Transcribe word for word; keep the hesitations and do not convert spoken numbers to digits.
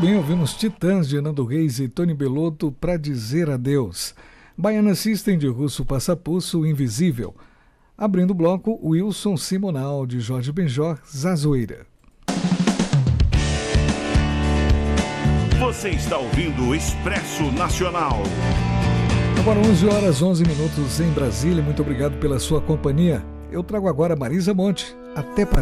bem, ouvimos Titãs de Nando Reis e Tony Bellotto Pra Dizer Adeus. Baiana System de Russo Passapulso, Invisível. Abrindo o bloco, Wilson Simonal de Jorge Benjor, Zazoeira. Você está ouvindo o Expresso Nacional. Agora onze horas, onze minutos em Brasília. Muito obrigado pela sua companhia. Eu trago agora Marisa Monte. Até parece.